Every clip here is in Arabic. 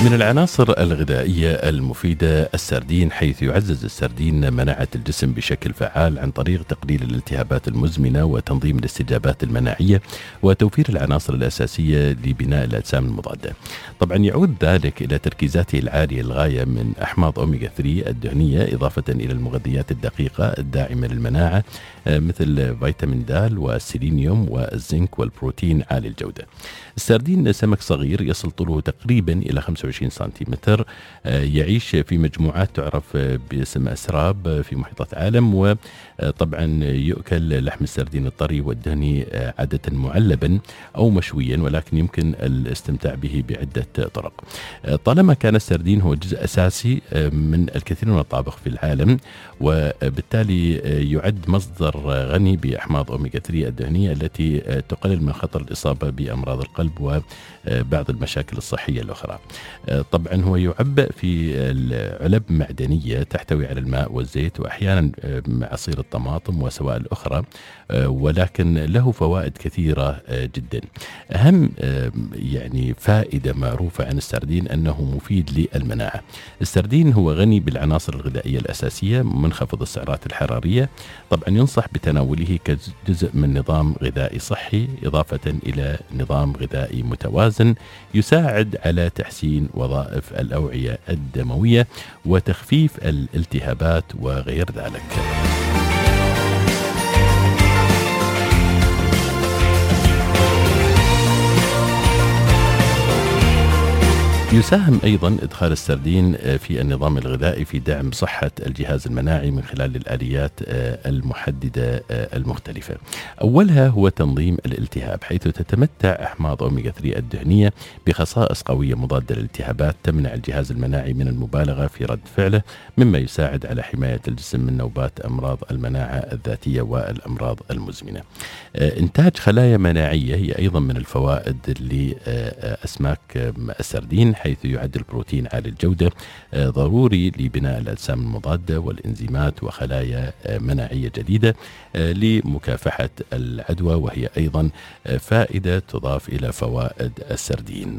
من العناصر الغذائية المفيدة السردين، حيث يعزز السردين مناعة الجسم بشكل فعال عن طريق تقليل الالتهابات المزمنة وتنظيم الاستجابات المناعية وتوفير العناصر الأساسية لبناء الأجسام المضادة. طبعا يعود ذلك إلى تركيزاته العالية للغاية من أحماض أوميغا 3 الدهنية، إضافة إلى المغذيات الدقيقة الداعمة للمناعة مثل فيتامين د والسيلينيوم والزنك والبروتين عالي الجودة. السردين سمك صغير يصل طوله تقريبا إلى 25 سنتيمتر، يعيش في مجموعات تعرف باسم أسراب في محيطات العالم، وطبعا يؤكل لحم السردين الطري والدهني عادة معلبا أو مشويا، ولكن يمكن الاستمتاع به بعدة طرق. طالما كان السردين هو جزء أساسي من الكثير من الطابخ في العالم، وبالتالي يعد مصدر غني بأحماض أوميغا 3 الدهنية التي تقلل من خطر الإصابة بأمراض القلب وبعض المشاكل الصحية الأخرى. طبعا هو يعبأ في علب معدنية تحتوي على الماء والزيت وأحيانا عصير الطماطم وسوائل الأخرى، ولكن له فوائد كثيرة جدا. أهم فائدة معروفة عن السردين أنه مفيد للمناعة. السردين هو غني بالعناصر الغذائية الأساسية منخفض السعرات الحرارية. طبعا ينصح بتناوله كجزء من نظام غذائي صحي، إضافة إلى نظام غذائي متوازن يساعد على تحسين وظائف الأوعية الدموية وتخفيف الالتهابات وغير ذلك. يساهم أيضا إدخال السردين في النظام الغذائي في دعم صحة الجهاز المناعي من خلال الآليات المحددة المختلفة. أولها هو تنظيم الالتهاب، حيث تتمتع أحماض أوميغا 3 الدهنية بخصائص قوية مضادة للالتهابات تمنع الجهاز المناعي من المبالغة في رد فعله، مما يساعد على حماية الجسم من نوبات أمراض المناعة الذاتية والأمراض المزمنة. إنتاج خلايا مناعية هي أيضا من الفوائد لأسماك السردين، حيث يعد البروتين عالي الجودة ضروري لبناء الأجسام المضادة والإنزيمات وخلايا مناعية جديدة لمكافحة العدوى، وهي أيضا فائدة تضاف إلى فوائد السردين.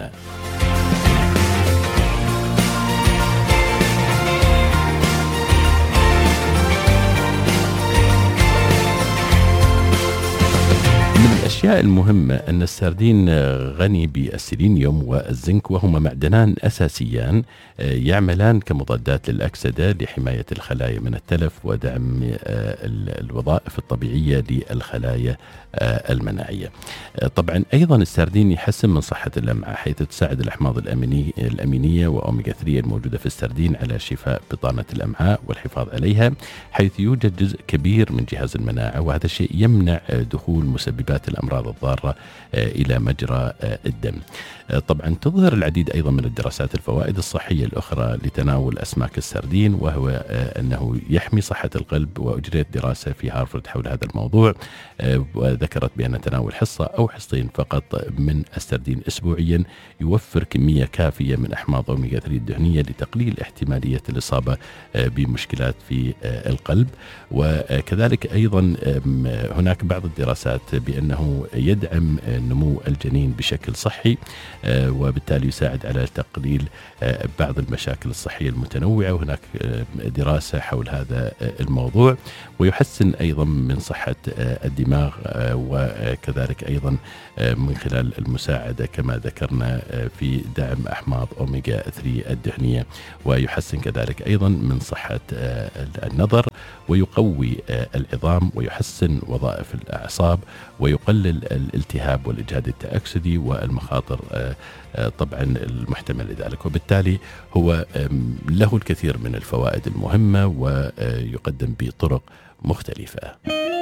من الأشياء المهمة أن السردين غني بالسيلينيوم والزنك، وهما معدنان أساسيان يعملان كمضادات للأكسدة لحماية الخلايا من التلف ودعم الوظائف الطبيعية للخلايا المناعية. طبعا أيضا السردين يحسن من صحة الأمعاء، حيث تساعد الأحماض الأمينية وأوميغا 3 الموجودة في السردين على شفاء بطانة الأمعاء والحفاظ عليها، حيث يوجد جزء كبير من جهاز المناعة، وهذا الشيء يمنع دخول مسببات الأمراض الضارة إلى مجرى الدم. طبعا تظهر العديد أيضا من الدراسات الفوائد الصحية الأخرى لتناول أسماك السردين، وهو أنه يحمي صحة القلب، وأجريت دراسة في هارفارد حول هذا الموضوع وذكرت بأن تناول حصة أو حصتين فقط من السردين أسبوعيا يوفر كمية كافية من أحماض أوميغا 3 الدهنية لتقليل احتمالية الإصابة بمشكلات في القلب. وكذلك أيضا هناك بعض الدراسات بأنه يدعم نمو الجنين بشكل صحي، وبالتالي يساعد على تقليل بعض المشاكل الصحية المتنوعة، وهناك دراسة حول هذا الموضوع. ويحسن أيضا من صحة الدماغ، وكذلك أيضا من خلال المساعدة كما ذكرنا في دعم أحماض أوميغا 3 الدهنية، ويحسن كذلك أيضا من صحة النظر، ويقوي العظام، ويحسن وظائف الأعصاب، ويقلل الالتهاب والإجهاد التأكسدي والمخاطر طبعا المحتمل لذلك. وبالتالي هو له الكثير من الفوائد المهمة ويقدم بطرق مختلفة.